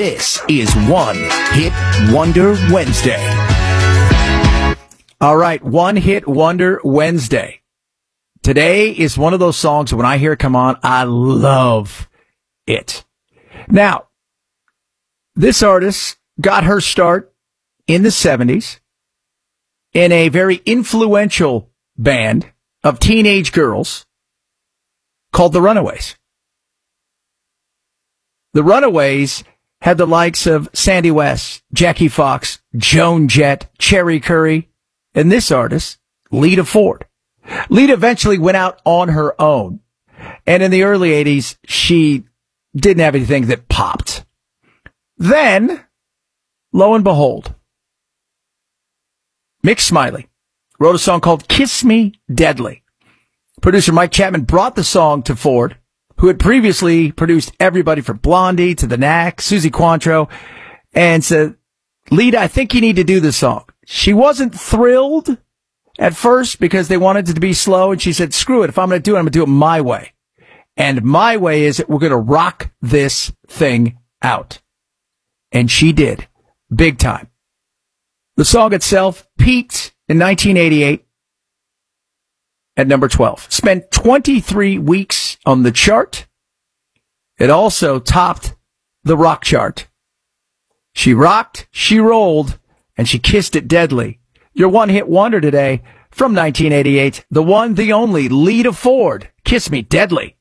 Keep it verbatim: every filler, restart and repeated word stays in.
This is One Hit Wonder Wednesday. All right, One Hit Wonder Wednesday. Today is one of those songs when I hear it come on, I love it. Now, this artist got her start in the seventies in a very influential band of teenage girls called the Runaways. The Runaways had the likes of Sandy West, Jackie Fox, Joan Jett, Cherry Curry, and this artist, Lita Ford. Lita eventually went out on her own, and in the early eighties, she didn't have anything that popped. Then, lo and behold, Mick Smiley wrote a song called Kiss Me Deadly. Producer Mike Chapman brought the song to Ford, who had previously produced everybody from Blondie to The Knack, Susie Quantrill, and said, Lita, I think you need to do this song. She wasn't thrilled at first because they wanted it to be slow, and she said, screw it, if I'm going to do it, I'm going to do it my way. And my way is that we're going to rock this thing out. And she did, big time. The song itself peaked in nineteen eighty-eight. At number twelve. Spent twenty-three weeks on the chart. It also topped the rock chart. She rocked, she rolled, and she kissed it deadly. Your one-hit wonder today from nineteen eighty-eight. The one, the only, Lita Ford. Kiss Me Deadly.